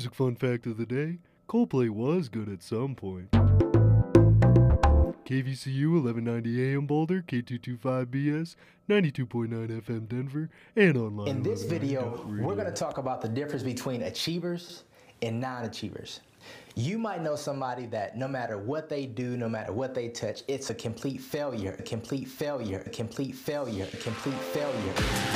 Music fun fact of the day, Coldplay was good at some point. KVCU 1190 AM Boulder, K225BS, 92.9 FM Denver, and online. In this video, we're going to talk about the difference between achievers and non-achievers. You might know somebody that no matter what they do, no matter what they touch, it's a complete failure, a complete failure, a complete failure, a complete failure.